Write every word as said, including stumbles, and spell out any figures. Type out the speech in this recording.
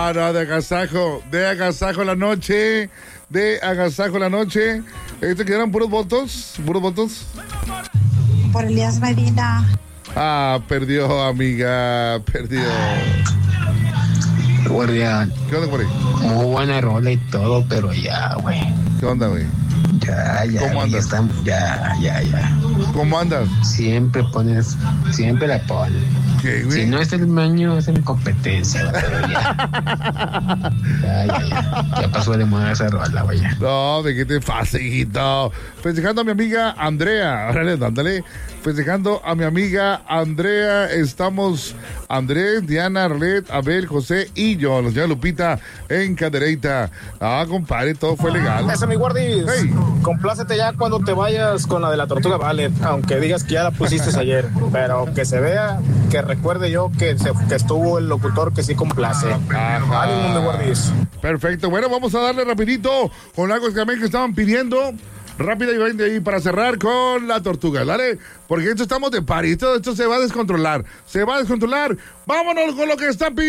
No, no, de agasajo, de agasajo la noche, de agasajo la noche. ¿Este quedaron puros votos? ¿Puros votos? Por Elías Medina. Ah, perdió, amiga, perdió. Guardián. ¿Qué onda, por ahí? Muy buena rola y todo, pero ya, güey. ¿Qué onda, güey? Ya, ya, ¿Cómo ya, andas? estamos, ya, ya, ya. ¿Cómo andas? Siempre pones, siempre la pones. ¿Qué, güey? Si no es el maño, es en competencia, güey, pero ya. Ya, ya, ya. Ya pasó de moda esa rola, güey. No, ¿de qué te pasa, hijito? Festejando a mi amiga Andrea. Órale, dándole. Festejando a mi amiga Andrea. Estamos Andrés, Diana, Arlet, Abel, José y yo. La señora Lupita en Cadereyta. Ah, compadre, todo fue legal. Eso, mi guardis. Hey. Complácete ya cuando te vayas con la de la Tortuga Ballet, aunque digas que ya la pusiste ayer, pero que se vea, que recuerde yo que, se, que estuvo el locutor que sí complace. Ajá. Ánimo, mi guardis. Perfecto. Bueno, vamos a darle rapidito con algo que también que estaban pidiendo. Rápida y veinte ahí para cerrar con la Tortuga, ¿vale? Porque esto estamos de party, esto, esto se va a descontrolar, se va a descontrolar. Vámonos con lo que están pidiendo.